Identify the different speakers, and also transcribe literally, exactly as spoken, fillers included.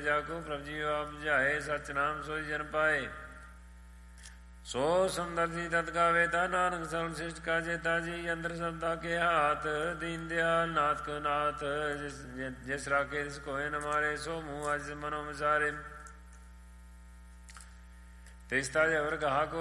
Speaker 1: ਜਾਕੋ ਪ੍ਰਭ ਜੀਓ ਆਪ ਬੁਝਾਏ। ਸਚ ਨਾਮ ਸੋਈ ਜਨ ਪਾਏ। ਸੋ ਸੁੰਦਰ ਜੀ ਤਤ ਗਾਵੇ ਤਾ ਨਾਨਕ ਸਰਨ ਸਿਸ਼ਟ ਕਾਜੇ ਤਾਜੀ। ਅੰਦਰ ਸਬਦਾ ਕੇ ਹਾਥ ਦੀਨ ਦਿਆਲ ਨਾਥ ਕੋ ਨਾਥ। ਜਿਸ ਜਿਸ ਰਾਖੇ ਤਿਸ ਕੋਇ ਨ ਮਾਰੇ। ਸੋ ਮੂੰਹ ਅਜ ਮਨੋ ਵਿਚਾਰੇ। ਤਿਸ ਤਾਜ ਅਵਰ ਕਹਾ ਕੋ